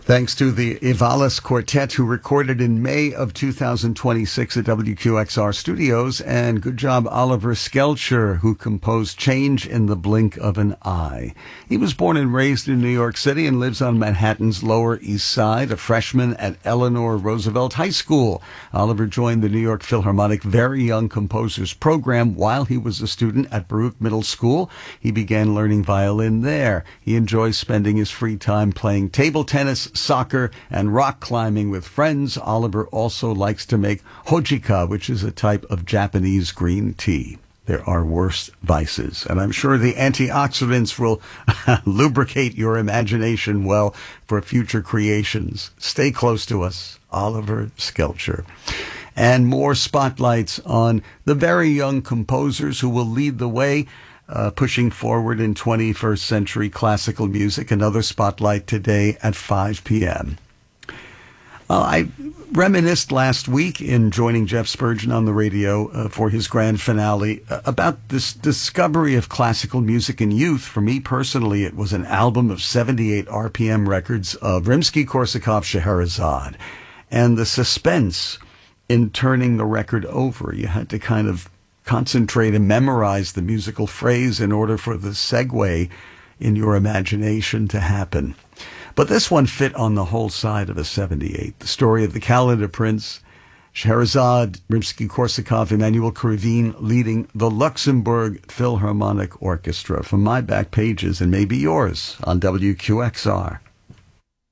Thanks to the Ivalis Quartet, who recorded in May of 2026 at WQXR Studios, and good job Oliver Skelcher, who composed Change in the Blink of an Eye. He was born and raised in New York City and lives on Manhattan's Lower East Side, a freshman at Eleanor Roosevelt High School. Oliver joined the New York Philharmonic Very Young Composers Program while he was a student at Baruch Middle School. He began learning violin there. He enjoys spending his free time playing table tennis, soccer, and rock climbing with friends. Oliver also likes to make hojika, which is a type of Japanese green tea. There are worse vices, and I'm sure the antioxidants will lubricate your imagination well for future creations. Stay close to us, Oliver Skelcher. And more spotlights on the very young composers who will lead the way, pushing forward in 21st century classical music. Another spotlight today at 5 p.m. I reminisced last week in joining Jeff Spurgeon on the radio for his grand finale about this discovery of classical music in youth. For me personally, it was an album of 78 RPM records of Rimsky-Korsakov Scheherazade. And the suspense in turning the record over, you had to kind of concentrate and memorize the musical phrase in order for the segue in your imagination to happen. But this one fit on the whole side of a 78. The story of the Calendar Prince, Scheherazade, Rimsky-Korsakov, Emmanuel Krivine leading the Luxembourg Philharmonic Orchestra. From my back pages, and maybe yours, on WQXR.